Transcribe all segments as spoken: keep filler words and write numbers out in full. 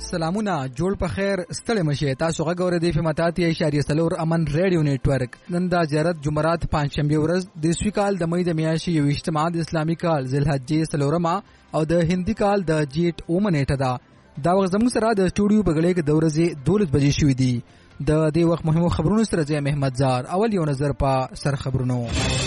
سلامونه جوړ په خیر ستړي مشه تاسو غوړې د فماتاتي اشاریه سلور امن ریډیو نیټورک نن د زیارت جمعرات پنځشنبه ورځ د سویکال د مې د میاشتې یو اجتماع د اسلامي کال ذوالحجې سلورما او د هندي کال د جیټ اومنېټه دا دا وخت زموږ سره د سټوډیو بغړې کې د ورځې دولس بجې شوې دي د دې وخت مهمو خبرونو سره زه محمد زار اول یو نظر په سر خبرونو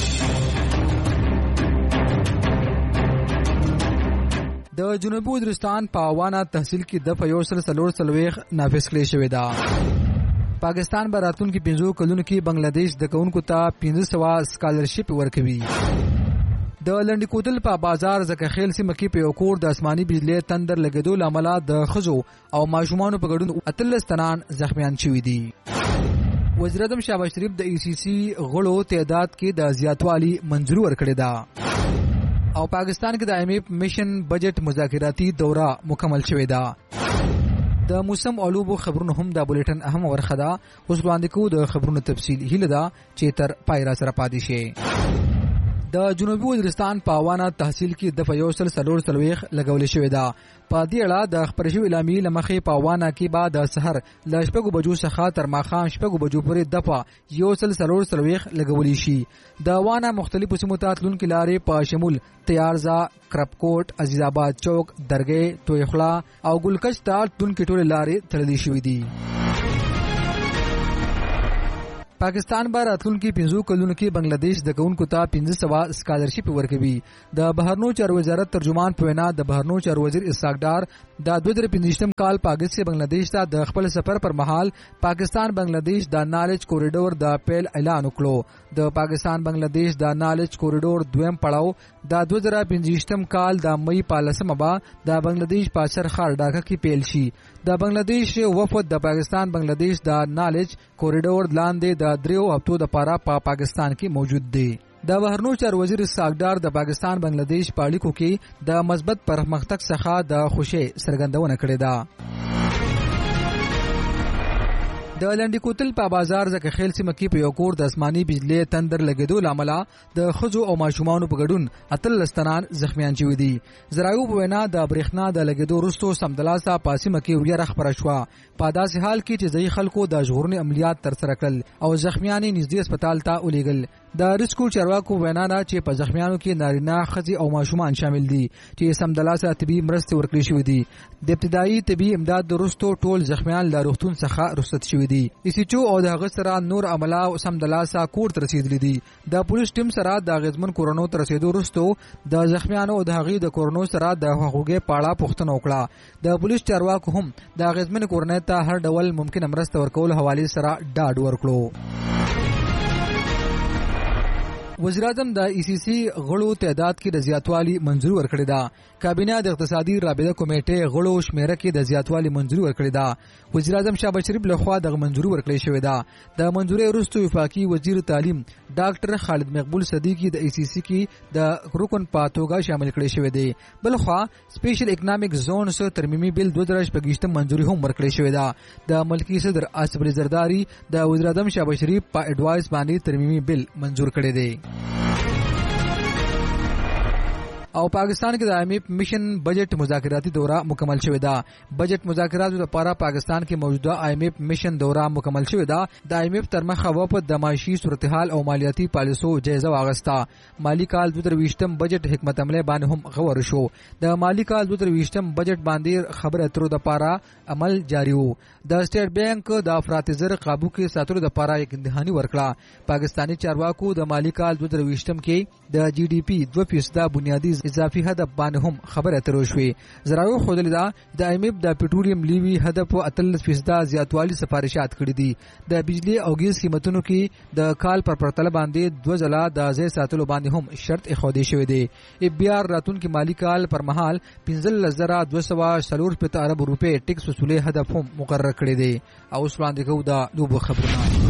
د جنوبي وزیرستان په اوانه تحصیل کې د فیوسل سلور سلويخ نافذ کړی شوی دا پاکستان به راتلونکي پنځو کلونو کې بنگلاديش د کونکو ته پنځه سوه سکالرشپ ورکوي د لنډی کوتل په بازار زکه خیل سیمه کې په یو کور د آسماني بجلی تندر لګیدو لامل د خزو او ماشومان په ګډون اتلس تنان زخمیان شوي دي وزیر اعظم شهباز شریف د ای سی سی غړو تعداد کې د زیاتوالي منظوري ورکړې ده او پاکستان کې د ایم ایف میشن بجټ مذاکراتی دوره مکمل شوې ده د موسم علوبو خبرونو هم د بولیټن اهم ورخه ده اوس وړاندې کوو د خبرونو تفصیل هیله ده چې تر پای را سره پاتې شي د جنوبي وزیرستان په اوانه تحصیل کې د فیوسل سلور سلويخ لګول شوې ده په دې اړه د خبرشو اعلامیې لمخې په اوانه کې بعد د سحر ل شپږو بجو څخه تر ماښام شپږو بجو پورې دپه یو سل سلور سلويخ لګولې شي د اوانه مختلفو سیمو ته تلونکي لارې په شمول تیارزا کرپکوټ عزیز آباد چوک درګې تویخلا او ګلکش ته تلونکي ټولې لارې تړلې شوې دي پاکستان به راتلونکي پنځو کلونو کې بنگلاديش د کونکو ته پنځه سوه سکالرشپ ورکوي د بهرنیو چارو وزارت ترجمان په وینا د بهرنیو چارو وزیر اسحاق ډار د دوه زره پنځویشتم کال په اگست کې بنگلاديش ته د خپل سفر پر مهال پاکستان بنگلاديش د نالج کوریډور د پیل اعلان وکړو د پاکستان بنگلاديش د نالج کوریډور دویم پړاو د دوه زره پنځویشتم کال د مې په لسمه به د بنگلاديش په سرخار ډاکه کې پیل شي د بنگلاديش وفد د پاکستان بنگلاديش د نالج کوریډور لاندې د دریو هفتو د پاره په پا پاکستان کې موجود دی د بهرنیو چارو وزیر اسحاق ډار د پاکستان بنگلاديش په اړیکو کې د مثبت پرمختګ څخه د خوشي څرګندونه کړې ده د لنډی کوتل په بازار زکه خیل سیمه کې په یو کور د آسماني بجلی تندر لګیدو لامل د خزو او ماشومان په ګډون اتلس تنان زخمیان شوي دي زرايو په وینا د برېښنا د لګیدو وروسته سمدلاسه په سیمه کې ویره خبره شوه په داسې حال کې چې ځای خلکو د ژغورنې عملیات ترسره کړل او زخمیان نږدې هسپتال ته ولېږل د ریسکو چارواکو وینا ده چې په زخمیانو کې نارینه ښځې او ماشومان شامل دي چې سمدلاسه طبي مرستې ورکړې شوې دي د ابتدایي طبي امداد وروسته ټول زخمیان له روغتون څخه رخصت شوي دي ایسیچو او د هغه سره نور عمله سمدلاسه کور ته رسیدلي دي د پولیس ټیم سره د اغېزمن کورونو ته رسیدو وروسته د زخمیانو او د هغې د کورونو سره د حقوقي پاړه پوښتنه وکړه د پولیس چارواکو هم د اغېزمن کورنۍ ته هر ډول ممکنه مرسته ورکول حوالې سره ډاډ ورکړو وزیر اعظم د ای سی سی غړو تعداد کې د زیاتوالي منظوري ورکړې ده کابینه د اقتصادي رابطه کمیټې غړو شمیره کې د زیاتوالي منظوري ورکړې ده وزیر اعظم شهباز شریف لخوا د منظوري ورکړې شوې ده د منظوري وروسته وفاقي وزیر تعلیم ډاکټر خالد مقبول صدیقی د ای سی سی کې د رکن په توګه شامل کړي شوې دي بلخوا سپیشل اکونومیک زون سره ترمیمي بل دوه زره شپږ منظوري هم ورکړې شوې ده د ملکی صدر آصف علي زرداری د وزیر اعظم شهباز شریف په اډوایس باندې ترمیمي بل منظور کړی دی او پاکستان کې د ایم ایف میشن بجټ مذاکراتی دوره مکمل شوې ده بجټ مذاکراتو لپاره پاکستان کې موجوده ایم ایف میشن دوره مکمل شوې ده د ایم ایف تر مخه وپد د معاشي صورتحال او مالیاتي پالیسو جایزه واغستا مالی کال دوه زره بیستم بجټ حکمت عمله باندې هم غور شو د مالی کال دوه زره بیستم بجټ باندې خبره اترو د لپاره عمل جاری وو د سټیټ بانک د افراط زر قابو کې ساتلو د لپاره یک امتحاني ورکړه پاکستانی چارواکو د مالی کال دوه زره بیستم کې د جی ډي پی دوه فیصد بنیادی اضافي هدف باندې هم خبره اترو شوې زرايو خودل دا د ایم ایف د پټرولیم لیوی هدف اتلس فیصد زیاتوالی سفارشات کړې دي د بجلی او ګیس قیمتونو کې د کال پر پرتله باندې دوه ځله د ځای ساتلو باندې هم شرط اخودي شوې دي ای بي آر راتونکو مالی کال پر مهال پنځه زره دوه سوه څلور پنځه ارب روپے ټیکس وصولې هدف هم مقرر کړی دی او اوس وړاندې کوو د لوبو خبرونه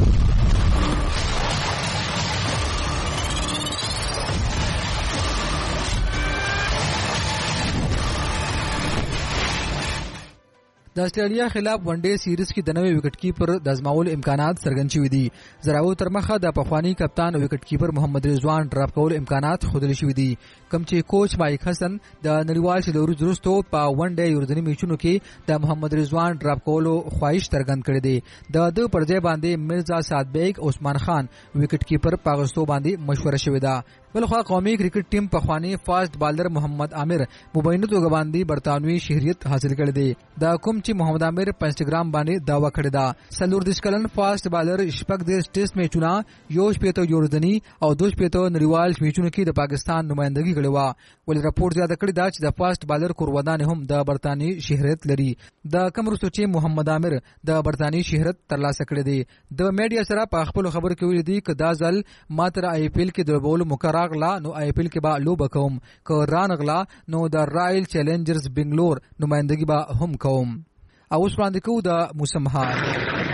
د استرالیا خلاف ون ډے سیریز کې د نوې وکټ کیپر د ازماول امکانات څرګند شوي دي. زراو تر مخه د پخوانی کپتان او وکټ کیپر محمد رضوان ډراپ کول امکانات ښودل شوي دي، کوم چې کوچ مایک حسن د نړیوال سیلوري وروسته په ون ډے یوردني میچونو کې د محمد رضوان ډراپ کولو خواهش څرګند کړی دی. د د پرځای باندې مرزا سعدبیگ عثمان خان وکټ کیپر په اغوستو باندې مشوره شوې ده. بلخوا قومي کرکټ ټیم پخوانی فاسټ بالر محمد عامر مبینه توګه باندې برطانوي شهرت حاصل کړی دی. د کوم چې محمد عامر په انستګرام باندې داوا کړی دا سلور دیش کلن فاسټ بالر شپږ دیش ټیسټ میچونه یو شپېته یوردني او دوه شپېته نړیوال میچونو کې د پاکستان نمائندګي کړې وه، ولې راپور زیاته کړی دا چې د فاسټ بالر کورودان هم د برطانوي شهرت لري. د کوم وروسته چې محمد عامر د برطانوي شهرت ترلاسه کړی دی، د میډیا سره په خپل خبرو کې ویلي دي چې دا ځل ماتر آی پی ایل کې د بول مقرر غلا نو آی پی ایل کې با لوب کوم، که ران غلا نو د رائل چیلنجرز بنگلور نمائندګي با هم کوم. او اوس وړاندې کوو د موسم حال.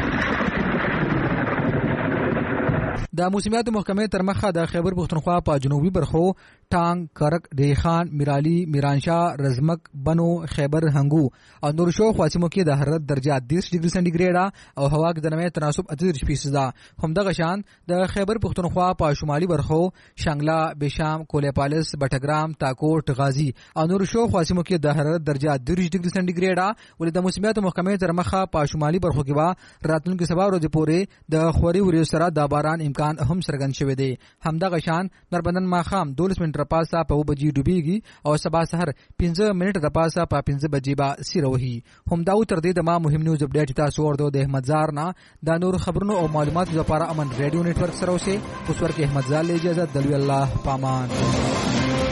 د موسمیاتو محکمې تر مخه د خیبر پښتونخوا په جنوبي برخو ټانګ، کرک، ډیخان، میرالي، میرانشاه، رزمک، بنو، خیبر هنګو او نور شو خواسمو کې د حرارت درجه دېرش ډیګري سانتي او هوا کې د نمې تناسب اتهدېرش فیصده. همدغه شان د خیبر پښتونخوا په شمالي برخو شانګلا، بشام، کولیپالس، بټګرام، تاکوټ، غازی او نور شو خواسمو کې د حرارت درجه دېرش ډیګري سانتي ولې د موسمیاتو محکمې تر مخه په شمالي برخو کې به راتلونکي سبا ورځې پورې د خوري وریځو سره د باران امکان هم څرګند شوی دی. همدغه شان نربندن ماښام دولس منټه پاسه په اوه بجې ډوبېږي او سبا سحر پنځه منټه د پاسه په پنځه بجې به سیره وهي. همدا تر دې د ما مهم نیوز اپډیټ تاسو ورته د احمد زار نه د نور خبرونو او معلوماتو لپاره امن ریډیو نتورک سره اوسئ. اوس ورکه احمد زار له اجازه دلوي الله پامان.